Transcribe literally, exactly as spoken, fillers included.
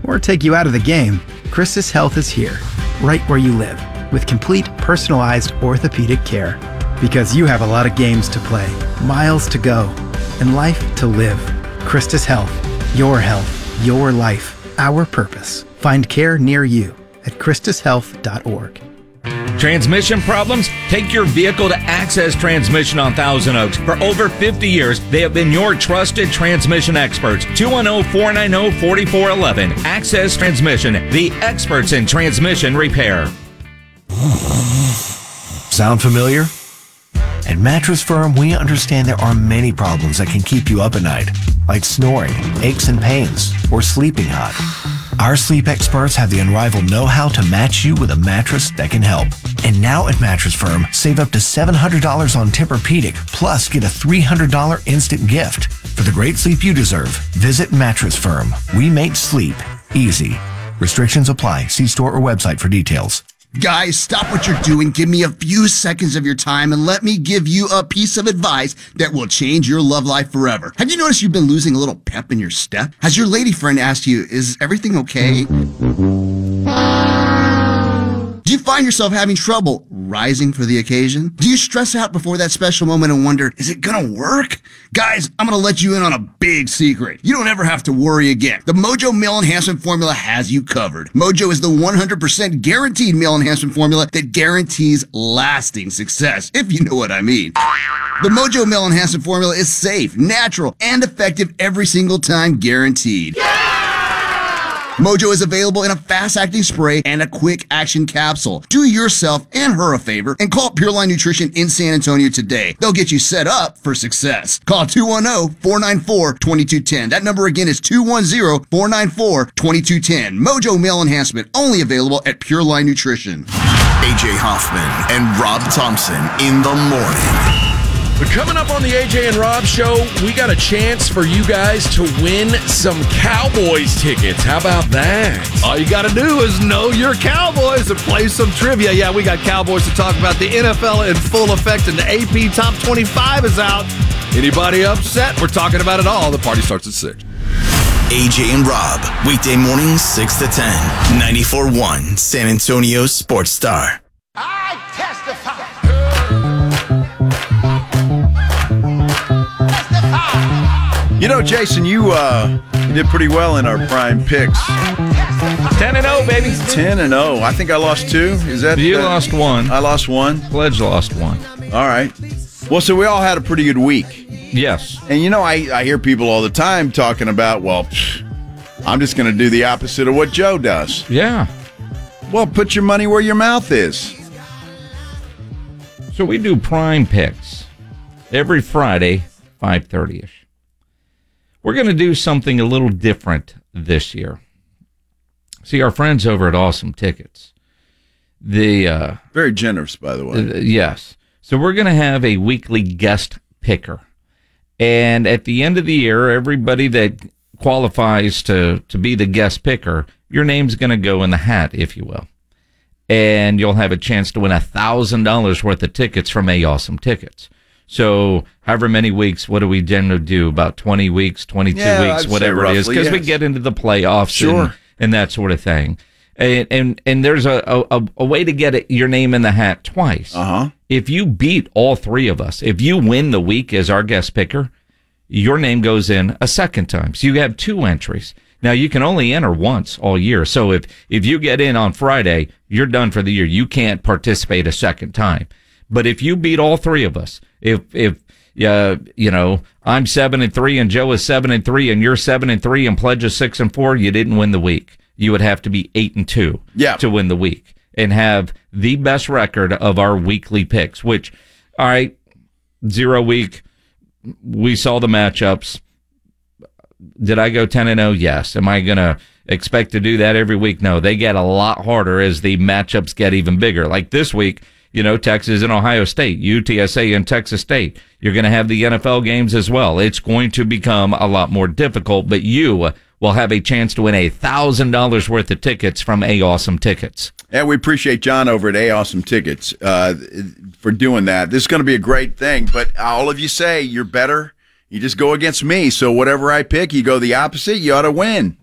or take you out of the game, Christus Health is here, right where you live, with complete personalized orthopedic care. Because you have a lot of games to play, miles to go, and life to live. Christus Health. Your health. Your life. Our purpose. Find care near you at christus health dot org. Transmission problems? Take your vehicle to Access Transmission on Thousand Oaks. For over fifty years, they have been your trusted transmission experts. two one zero, four nine zero, four four one one. Access Transmission, the experts in transmission repair. Sound familiar? At Mattress Firm, we understand there are many problems that can keep you up at night, like snoring, aches and pains, or sleeping hot. Our sleep experts have the unrivaled know-how to match you with a mattress that can help. And now at Mattress Firm, save up to seven hundred dollars on Tempur-Pedic, plus get a three hundred dollars instant gift. For the great sleep you deserve, visit Mattress Firm. We make sleep easy. Restrictions apply. See store or website for details. Guys, stop what you're doing. Give me a few seconds of your time and let me give you a piece of advice that will change your love life forever. Have you noticed you've been losing a little pep in your step? Has your lady friend asked you, is everything okay? Do you find yourself having trouble rising for the occasion? Do you stress out before that special moment and wonder, is it gonna work? Guys, I'm gonna let you in on a big secret. You don't ever have to worry again. The Mojo Male Enhancement Formula has you covered. Mojo is the one hundred percent guaranteed male enhancement formula that guarantees lasting success, if you know what I mean. The Mojo Male Enhancement Formula is safe, natural, and effective every single time, guaranteed. Mojo is available in a fast-acting spray and a quick-action capsule. Do yourself and her a favor and call Pureline Nutrition in San Antonio today. They'll get you set up for success. Call two one zero, four nine four, two two one zero. That number again is two one zero, four nine four, two two one zero. Mojo Male Enhancement, only available at Pureline Nutrition. A J Hoffman and Rob Thompson in the morning. But coming up on the A J and Rob Show, we got a chance for you guys to win some Cowboys tickets. How about that? All you got to do is know your Cowboys and play some trivia. Yeah, we got Cowboys to talk about. The N F L in full effect, and the A P Top twenty-five is out. Anybody upset? We're talking about it all. The party starts at six. A J and Rob, weekday mornings six to ten, ninety-four point one San Antonio Sports Star. I testify. You know, Jason, you uh, you did pretty well in our prime picks. ten and oh, baby. ten and oh. I think I lost two. Is that You uh, lost one. I lost one. Pledge lost one. All right. Well, so we all had a pretty good week. Yes. And, you know, I, I hear people all the time talking about, well, psh, I'm just going to do the opposite of what Joe does. Yeah. Well, put your money where your mouth is. So we do prime picks every Friday, five thirty-ish. We're going to do something a little different this year. See, our friends over at Awesome Tickets, the uh, very generous, by the way. Uh, yes. So we're going to have a weekly guest picker. And at the end of the year, everybody that qualifies to, to be the guest picker, your name's going to go in the hat, if you will. And you'll have a chance to win one thousand dollars worth of tickets from A Awesome Tickets. So however many weeks, what do we generally do? About twenty weeks, twenty-two yeah, weeks, I'd whatever it is, because yes. we get into the playoffs sure. and, and that sort of thing. And and, and there's a, a, a way to get it, your name in the hat twice. Uh-huh. If you beat all three of us, if you win the week as our guest picker, your name goes in a second time. So you have two entries. Now, you can only enter once all year. So if, if you get in on Friday, you're done for the year. You can't participate a second time. But if you beat all three of us, if, if, uh, you know, I'm seven and three and Joe is seven and three and you're seven and three and Pledge is six and four, you didn't win the week. You would have to be eight and two yeah. to win the week and have the best record of our weekly picks, which, all right, zero week, we saw the matchups. Did I go ten and oh? Yes. Am I going to expect to do that every week? No, they get a lot harder as the matchups get even bigger. Like this week, you know, Texas and Ohio State, U T S A and Texas State. You're going to have the N F L games as well. It's going to become a lot more difficult, but you will have a chance to win one thousand dollars worth of tickets from A Awesome Tickets. And we appreciate John over at A Awesome Tickets uh, for doing that. This is going to be a great thing, but all of you say you're better. You just go against me, so whatever I pick, you go the opposite, you ought to win.